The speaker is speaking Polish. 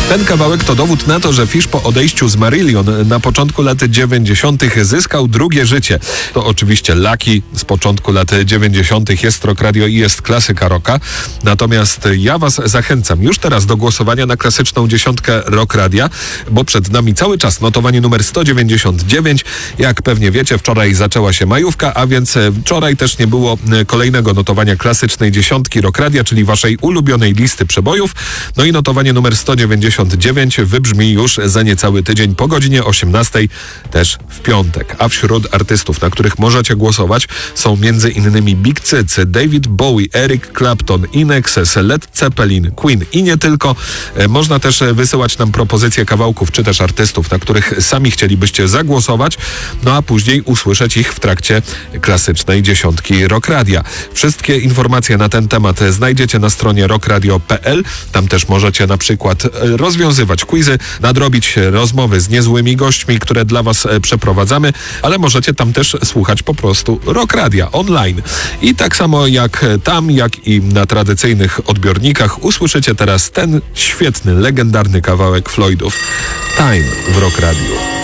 Ten kawałek to dowód na to, że Fish po odejściu z Marillion na początku lat 90. zyskał drugie życie. To oczywiście Lucky z początku lat 90. jest Rock Radio i jest klasyka rocka. Natomiast ja was zachęcam już teraz do głosowania na klasyczną dziesiątkę Rock Radia, bo przed nami cały czas notowanie numer 199. Jak pewnie wiecie, wczoraj zaczęła się majówka, a więc wczoraj też nie było kolejnego notowania klasycznej dziesiątki Rock Radia, czyli waszej ulubionej listy przebojów. No i notowanie numer 199 wybrzmi już za niecały tydzień po godzinie 18, też w piątek. A wśród artystów, na których możecie głosować, są m.in. Big Cycy, David Bowie, Eric Clapton, INXS, Led Zeppelin, Queen i nie tylko. Można też wysyłać nam propozycje kawałków, czy też artystów, na których sami chcielibyście zagłosować, no a później usłyszeć ich w trakcie klasycznej dziesiątki Rock Radia. Wszystkie informacje na ten temat znajdziecie na stronie rockradio.pl. Tam też możecie na przykład rozwiązywać quizy, nadrobić rozmowy z niezłymi gośćmi, które dla was przeprowadzamy, ale możecie tam też słuchać po prostu Rock Radia online. I tak samo jak tam, jak i na tradycyjnych odbiornikach usłyszycie teraz ten świetny, legendarny kawałek Floydów Time w Rock Radio.